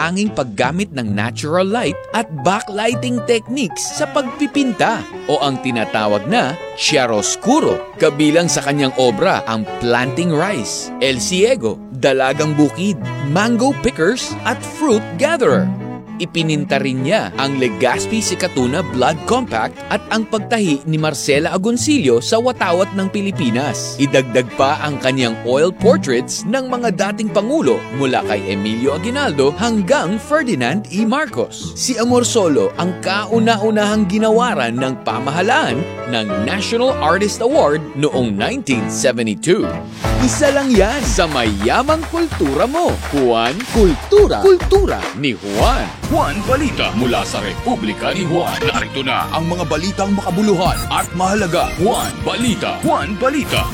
natatanging paggamit ng natural light at backlighting techniques sa pagpipinta o ang tinatawag na chiaroscuro. Kabilang sa kanyang obra ang Planting Rice, El Ciego, Dalagang Bukid, Mango Pickers at Fruit Gatherer. Ipininta rin niya ang Legazpi Sikatuna Blood Compact at ang pagtahi ni Marcela Agoncillo sa watawat ng Pilipinas. Idagdag pa ang kanyang oil portraits ng mga dating pangulo mula kay Emilio Aguinaldo hanggang Ferdinand E. Marcos. Si Amorsolo ang kauna-unahang ginawaran ng pamahalaan ng National Artist Award noong 1972. Isa lang yan sa mayamang kultura mo. Juan Kultura. Kultura ni Juan. Juan Balita mula sa Republika ni Juan. Narito na ang mga balitang makabuluhan at mahalaga. Juan Balita. Juan Balita.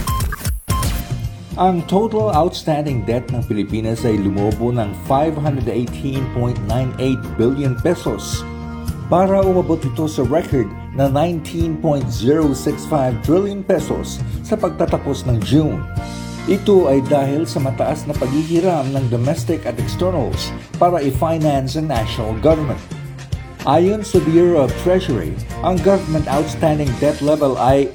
Ang total outstanding debt ng Pilipinas ay lumobo ng 518.98 billion pesos para umabot ito sa record na 19.065 trillion pesos sa pagtatapos ng June. Ito ay dahil sa mataas na paghihiram ng domestic at externals para i-finance ang national government. Ayon sa Bureau of Treasury, ang government outstanding debt level ay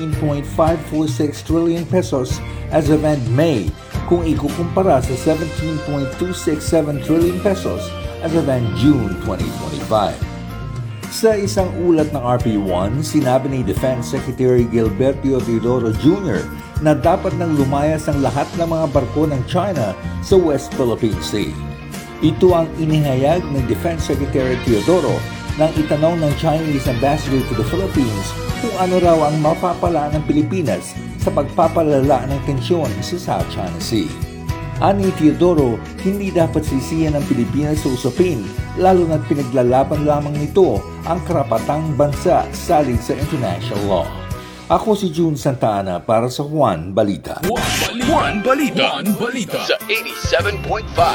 18.546 trillion pesos as of end May kung ikukumpara sa 17.267 trillion pesos as of end June 2025. Sa isang ulat ng RP1, sinabi ni Defense Secretary Gilberto Teodoro Jr. na dapat nang lumayas ang lahat ng mga barko ng China sa West Philippine Sea. Ito ang inihayag ng Defense Secretary Teodoro nang itanong ng Chinese Ambassador to the Philippines kung ano raw ang mapapala ng Pilipinas sa pagpapalala ng tensyon sa South China Sea. Ani Teodoro, hindi dapat sisiyan ng Pilipinas sa usapin, lalo na't pinaglalaban lamang nito ang karapatang bansa salig sa international law. Ako si June Santa Ana para sa Juan Balita. Juan Balita. Juan Balita. Sa 87.5.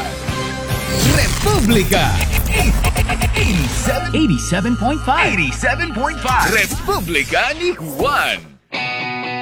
Republika! 87.5. 87.5. Republika ni Juan.